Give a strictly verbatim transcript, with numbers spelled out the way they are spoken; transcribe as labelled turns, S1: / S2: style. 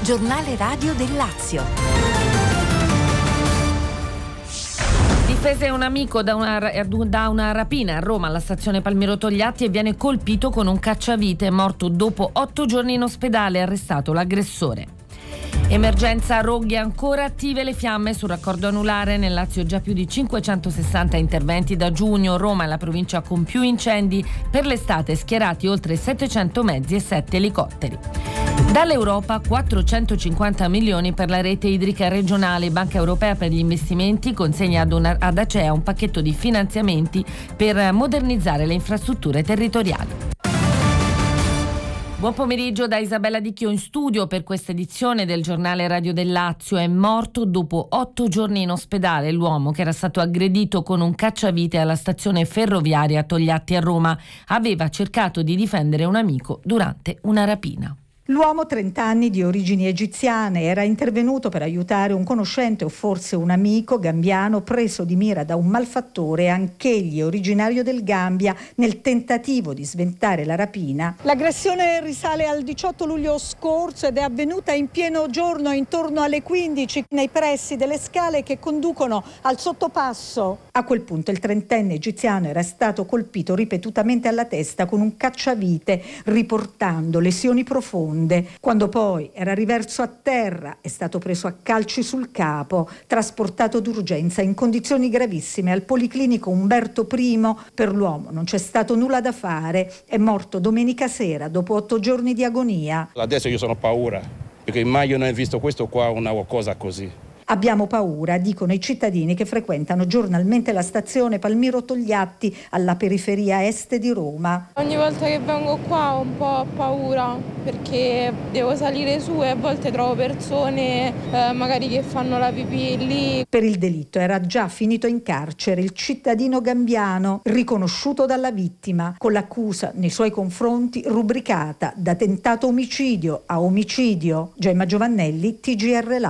S1: Giornale radio del Lazio.
S2: Difese un amico da una, da una rapina a Roma alla stazione Palmiro Togliatti e viene colpito con un cacciavite. È morto dopo otto giorni in ospedale, arrestato l'aggressore. Emergenza roghi, ancora attive le fiamme sul raccordo anulare. Nel Lazio già più di cinquecentosessanta interventi da giugno. Roma è la provincia con più incendi. Per l'estate schierati oltre settecento mezzi e sette elicotteri. Dall'Europa quattrocentocinquanta milioni per la rete idrica regionale. Banca Europea per gli investimenti consegna ad, una, ad Acea un pacchetto di finanziamenti per modernizzare le infrastrutture territoriali. Buon pomeriggio da Isabella Di Chio in studio per questa edizione del giornale radio del Lazio. È morto dopo otto giorni in ospedale l'uomo che era stato aggredito con un cacciavite alla stazione ferroviaria Togliatti a Roma. Aveva cercato di difendere un amico durante una rapina.
S3: L'uomo, trenta anni, di origini egiziane, era intervenuto per aiutare un conoscente o forse un amico gambiano preso di mira da un malfattore, anch'egli originario del Gambia, nel tentativo di sventare la rapina. L'aggressione risale al diciotto luglio scorso ed è avvenuta in pieno giorno intorno alle quindici nei pressi delle scale che conducono al sottopasso. A quel punto il trentenne egiziano era stato colpito ripetutamente alla testa con un cacciavite, riportando lesioni profonde. Quando poi era riverso a terra, è stato preso a calci sul capo, trasportato d'urgenza in condizioni gravissime al Policlinico Umberto I. Per l'uomo non c'è stato nulla da fare, è morto domenica sera dopo otto giorni di agonia.
S4: Adesso io sono paura, perché mai io non ho visto questo qua, una cosa così.
S3: Abbiamo paura, dicono i cittadini che frequentano giornalmente la stazione Palmiro Togliatti alla periferia est di Roma.
S5: Ogni volta che vengo qua ho un po' paura perché devo salire su e a volte trovo persone eh, magari che fanno la pipì lì.
S3: Per il delitto era già finito in carcere il cittadino gambiano, riconosciuto dalla vittima, con l'accusa nei suoi confronti rubricata da tentato omicidio a omicidio. Gemma Giovannelli, T G R